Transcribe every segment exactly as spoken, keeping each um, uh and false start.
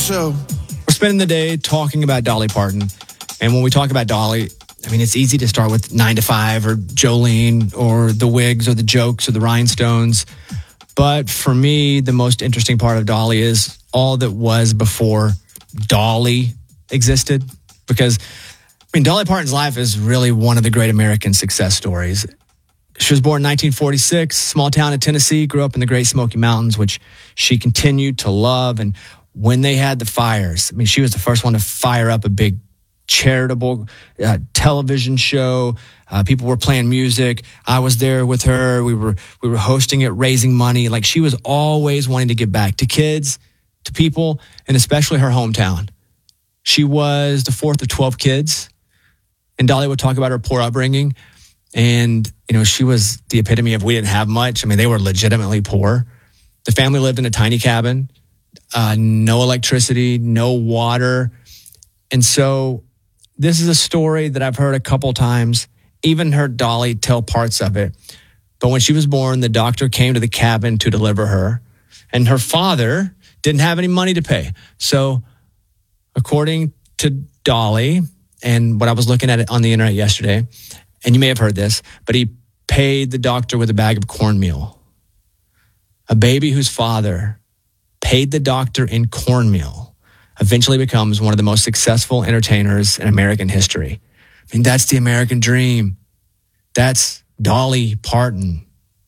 Show. We're spending the day talking about Dolly Parton. And when we talk about Dolly, I mean, it's easy to start with nine to five or Jolene or the Wigs or the Jokes or the Rhinestones. But for me, the most interesting part of Dolly is all that was before Dolly existed. Because, I mean, Dolly Parton's life is really one of the great American success stories. She was born in nineteen forty-six, small town in Tennessee, grew up in the Great Smoky Mountains, which she continued to love. And when they had the fires, I mean, she was the first one to fire up a big charitable uh, television show. Uh, people were playing music. I was there with her. We were we were hosting it, raising money. Like, she was always wanting to give back to kids, to people, and especially her hometown. She was the fourth of twelve kids. And Dolly would talk about her poor upbringing. And, you know, she was the epitome of we didn't have much. I mean, they were legitimately poor. The family lived in a tiny cabin, uh, no electricity, no water. And so this is a story that I've heard a couple times, even heard Dolly tell parts of it. But when she was born, the doctor came to the cabin to deliver her. And her father didn't have any money to pay. So according to Dolly, and what I was looking at it on the internet yesterday, and you may have heard this, but he paid the doctor with a bag of cornmeal. A baby whose father paid the doctor in cornmeal eventually becomes one of the most successful entertainers in American history. I mean, that's the American dream. That's Dolly Parton.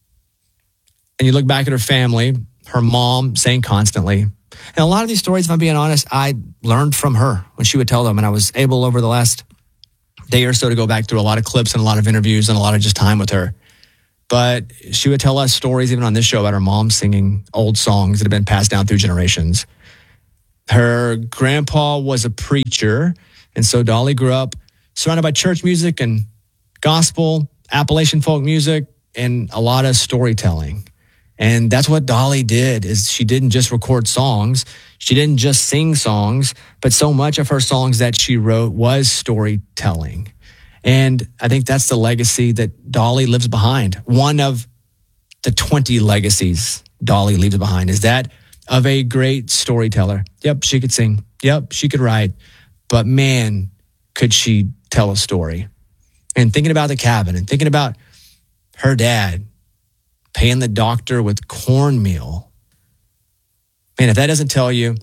And you look back at her family, her mom sang constantly. And a lot of these stories, if I'm being honest, I learned from her when she would tell them. And I was able over the last day or so to go back through a lot of clips and a lot of interviews and a lot of just time with her. But she would tell us stories even on this show about her mom singing old songs that have been passed down through generations. Her grandpa was a preacher. And so Dolly grew up surrounded by church music and gospel, Appalachian folk music, and a lot of storytelling. And that's what Dolly did, is she didn't just record songs. She didn't just sing songs, but so much of her songs that she wrote was storytelling. And I think that's the legacy that Dolly lives behind. One of the twenty legacies Dolly leaves behind is that of a great storyteller. Yep, she could sing. Yep, she could write. But man, could she tell a story. And thinking about the cabin and thinking about her dad paying the doctor with cornmeal. Man, if that doesn't tell you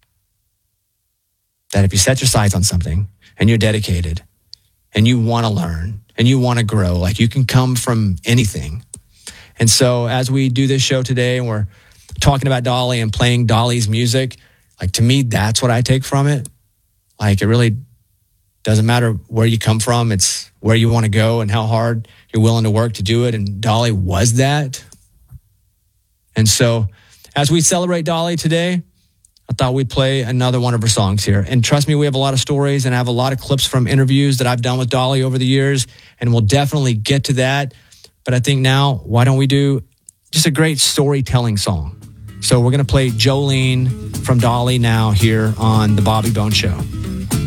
that if you set your sights on something and you're dedicated and you want to learn and you want to grow, like, you can come from anything. And so as we do this show today and we're talking about Dolly and playing Dolly's music, like, to me, that's what I take from it. Like, it really doesn't matter where you come from. It's where you want to go and how hard you're willing to work to do it. And Dolly was that. And so as we celebrate Dolly today, I thought we'd play another one of her songs here. And trust me, we have a lot of stories and I have a lot of clips from interviews that I've done with Dolly over the years. And we'll definitely get to that. But I think now, why don't we do just a great storytelling song? So we're going to play Jolene from Dolly now here on The Bobby Bones Show.